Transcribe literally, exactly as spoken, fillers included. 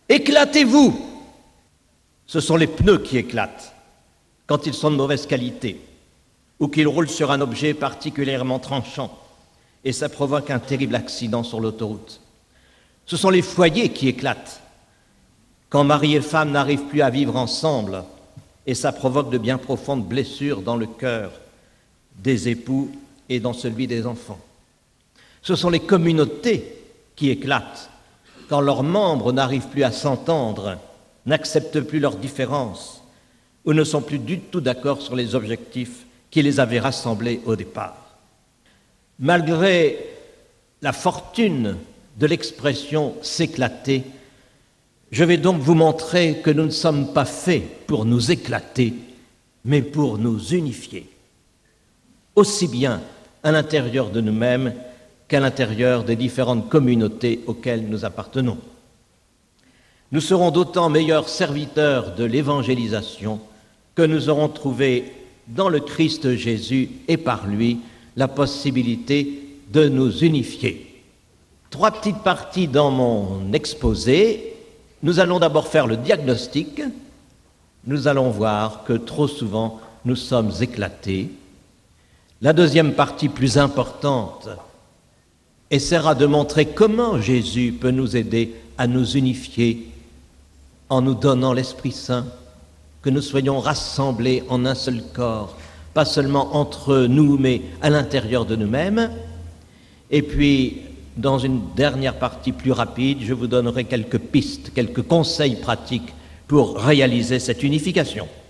Éclatez-vous. Ce sont les pneus qui éclatent quand ils sont de mauvaise qualité ou qu'ils roulent sur un objet particulièrement tranchant et ça provoque un terrible accident sur l'autoroute. Ce sont les foyers qui éclatent quand mari et femme n'arrivent plus à vivre ensemble et ça provoque de bien profondes blessures dans le cœur des époux et dans celui des enfants. Ce sont les communautés qui éclatent quand leurs membres n'arrivent plus à s'entendre, n'acceptent plus leurs différences ou ne sont plus du tout d'accord sur les objectifs qui les avaient rassemblés au départ. Malgré la fortune de l'expression « s'éclater », je vais donc vous montrer que nous ne sommes pas faits pour nous éclater, mais pour nous unifier, aussi bien à l'intérieur de nous-mêmes qu'à l'intérieur des différentes communautés auxquelles nous appartenons. Nous serons d'autant meilleurs serviteurs de l'évangélisation que nous aurons trouvé dans le Christ Jésus et par lui la possibilité de nous unifier. Trois petites parties dans mon exposé. Nous allons d'abord faire le diagnostic. Nous allons voir que trop souvent nous sommes éclatés. La deuxième partie, plus importante, essaiera de montrer comment Jésus peut nous aider à nous unifier en nous donnant l'Esprit Saint, que nous soyons rassemblés en un seul corps, pas seulement entre nous, mais à l'intérieur de nous-mêmes. Et puis, dans une dernière partie plus rapide, je vous donnerai quelques pistes, quelques conseils pratiques pour réaliser cette unification.